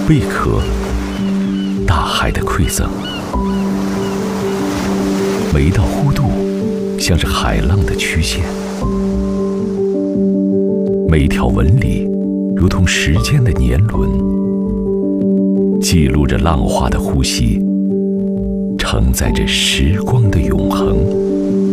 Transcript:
贝壳，大海的馈赠。每一道弧度，像是海浪的曲线；每一条纹理，如同时间的年轮，记录着浪花的呼吸，承载着时光的永恒。